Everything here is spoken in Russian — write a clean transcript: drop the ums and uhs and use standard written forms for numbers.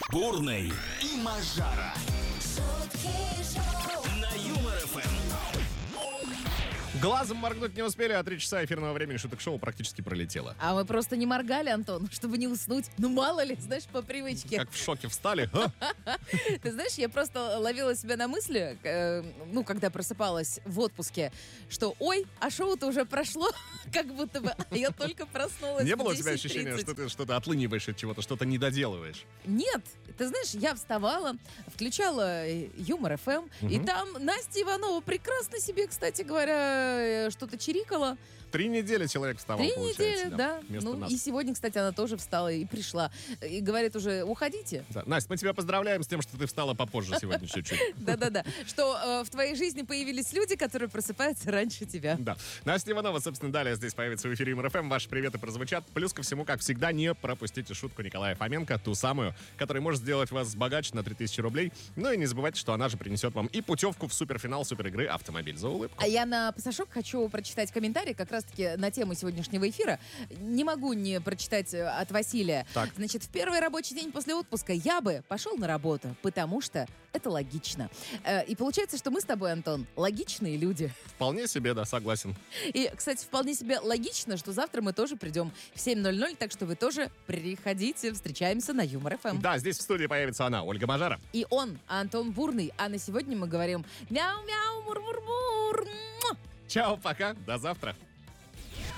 Бурный и Мажара. На Юмор ФМ. Глазом моргнуть не успели, а 3 часа эфирного времени шуток-шоу практически пролетело. А мы просто не моргали, Антон, чтобы не уснуть. Ну, мало ли, знаешь, по привычке. Как в шоке встали. Ты знаешь, я просто ловила себя на мысли, когда просыпалась в отпуске, что, ой, а шоу-то уже прошло, как будто бы, а я только проснулась. Не было у тебя ощущения, что ты что-то отлыниваешь от чего-то, что-то не доделываешь? Нет, ты знаешь, я вставала, включала Юмор ФМ, и там Настя Иванова прекрасно себе, кстати говоря, что-то чирикала. 3 недели человек вставал, 3 получается. недели, да. Вместо нас. И сегодня, кстати, она тоже встала и пришла. И говорит уже, уходите. Да. Настя, мы тебя поздравляем с тем, что ты встала попозже сегодня чуть-чуть. Да-да-да. Что в твоей жизни появились люди, которые просыпаются раньше тебя. Да. Настя Иванова, собственно, далее здесь появится в эфире Юмор ФМ. Ваши приветы прозвучат. Плюс ко всему, как всегда, не пропустите шутку Николая Фоменко, ту самую, которая может сделать вас богаче на 3000 рублей. Ну и не забывайте, что она же принесет вам и путевку в суперфинал суперигры «Автомобиль за улыбку». А я на пасашок хочу прочитать комментарий как раз-таки на тему сегодняшнего эфира. Не могу не прочитать от Василия. Так. Значит, в первый рабочий день после отпуска я бы пошел на работу, потому что это логично. И получается, что мы с тобой, Антон, логичные люди. Вполне себе, да, согласен. И, кстати, вполне себе логично, что завтра мы тоже придем в 7:00, так что вы тоже приходите, встречаемся на Юмор ФМ. Да, здесь в студии появится она, Ольга Мажара. И он, Антон Бурный. А на сегодня мы говорим мяу-мяу, мур-мур-мур. Чао, пока, до завтра.